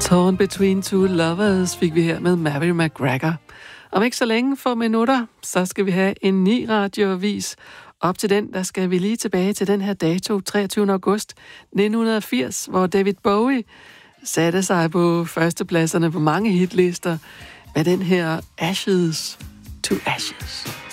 Torn Between Two Lovers fik vi her med Mary McGregor. Om ikke så længe, få minutter, så skal vi have en ny radioavis. Op til den, der skal vi lige tilbage til den her dato, 23. august 1980, hvor David Bowie satte sig på førstepladserne på mange hitlister med den her Ashes to Ashes.